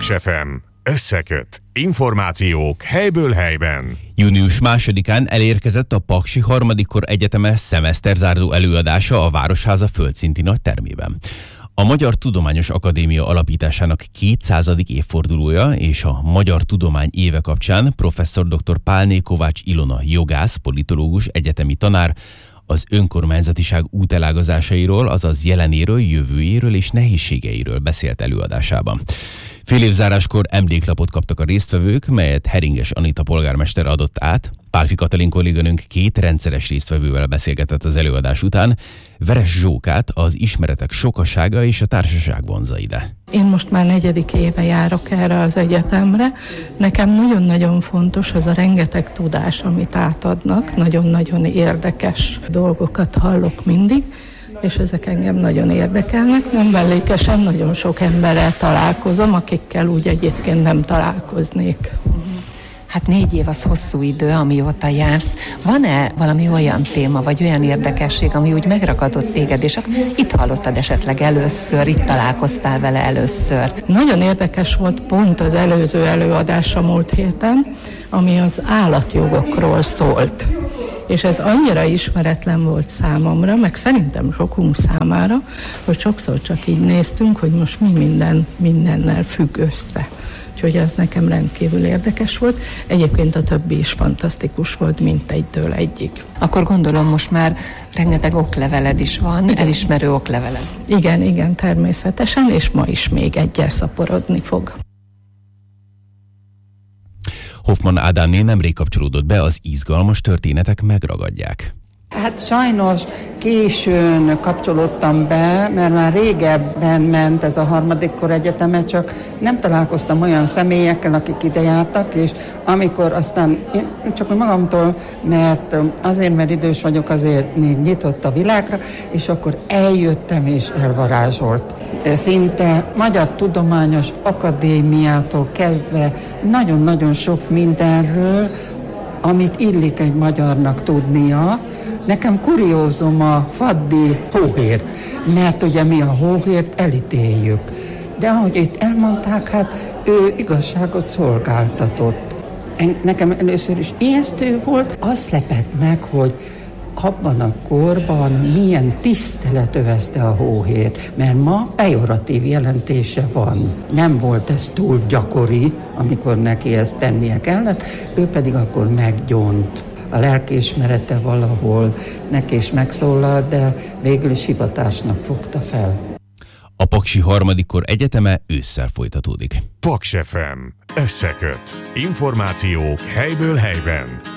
Paks FM. Összeköt. Információk helyből helyben. Június 2-án elérkezett a Paksi Harmadikkor Egyeteme szemeszterzáró előadása a Városháza földszinti nagytermében. A Magyar Tudományos Akadémia alapításának 200. évfordulója és a Magyar Tudomány éve kapcsán professzor dr. Pálné Kovács Ilona jogász, politológus, egyetemi tanár az önkormányzatiság útelágazásairól, azaz jelenéről, jövőjéről és nehézségeiről beszélt előadásában. Félévzáráskor emléklapot kaptak a résztvevők, melyet Heringes Anita polgármester adott át. Pálfi Katalin kolléganőnk 2 rendszeres résztvevővel beszélgetett az előadás után. Veres Zsókát, az ismeretek sokasága és a társaság vonza ide. Én most már 4. éve járok erre az egyetemre. Nekem nagyon-nagyon fontos az a rengeteg tudás, amit átadnak. Nagyon-nagyon érdekes dolgokat hallok mindig, és ezek engem nagyon érdekelnek. Nem mellékesen nagyon sok emberrel találkozom, akikkel úgy egyébként nem találkoznék. Hát 4 év az hosszú idő, amióta jársz. Van-e valami olyan téma, vagy olyan érdekesség, ami úgy megragadott téged, és itt hallottad esetleg először, itt találkoztál vele először? Nagyon érdekes volt pont az előző előadása múlt héten, ami az állatjogokról szólt. És ez annyira ismeretlen volt számomra, meg szerintem sokunk számára, hogy sokszor csak így néztünk, hogy most mi mindennel függ össze. Úgyhogy az nekem rendkívül érdekes volt. Egyébként a többi is fantasztikus volt, mindegytől egyig. Akkor gondolom most már rengeteg okleveled is van, igen. Elismerő okleveled. Igen, természetesen, és ma is még egyel szaporodni fog. Hoffman Ádámné nemrég kapcsolódott be, az izgalmas történetek megragadják. Hát sajnos későn kapcsolódtam be, mert már régebben ment ez a Harmadikkor Egyeteme, csak nem találkoztam olyan személyekkel, akik ide jártak, és amikor aztán én csak magamtól, mert idős vagyok, azért még nyitott a világra, és akkor eljöttem és elvarázsolt. Szinte Magyar Tudományos Akadémiától kezdve nagyon-nagyon sok mindenről, amit illik egy magyarnak tudnia. Nekem kuriózum a faddi hóhér, mert ugye mi a hóhért elítéljük. De ahogy itt elmondták, hát ő igazságot szolgáltatott. Nekem először is ijesztő volt, azt lepett meg, hogy abban a korban milyen tisztelet övezte a hóhért, mert ma pejoratív jelentése van. Nem volt ez túl gyakori, amikor neki ezt tennie kellett, ő pedig akkor meggyónt. A lelkiismerete valahol neki is megszólalt, de végül is hivatásnak fogta fel. A Paksi Harmadikkor Egyeteme ősszel folytatódik. Paks FM. Összeköt. Információk helyből helyben.